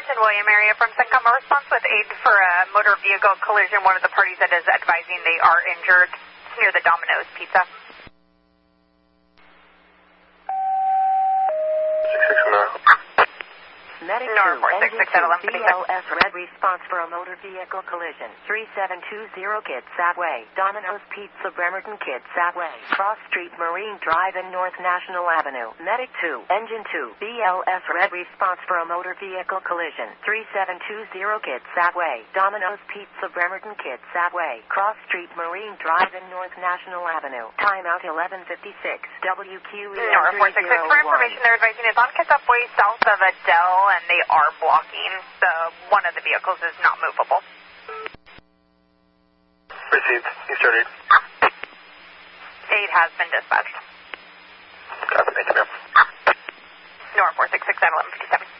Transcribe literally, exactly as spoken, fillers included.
Washington William area from Syncom. A response with aid for a motor vehicle collision. One of the parties that is advising they are injured near the Domino's Pizza. Medic North two, six six engine two, two, B L S red response for a motor vehicle collision. three seven two zero Kitsap Way, Domino's Pizza, Bremerton, Kitsap Way, Cross Street, Marine Drive and North National Avenue. Medic two, engine two, B L S red response for a motor vehicle collision. three seven two zero Kitsap Way, Domino's Pizza, Bremerton, Kitsap Way, Cross Street, Marine Drive and North National Avenue. Timeout eleven fifty-six, W Q E North four six six. For information, they're advising it's on Kitsap Way south of Adele, and they are blocking. The one of the vehicles is not movable. Received. Eastern eight. Aid has been dispatched. Copy. Thank you, ma'am. North four six six, eleven fifty-seven.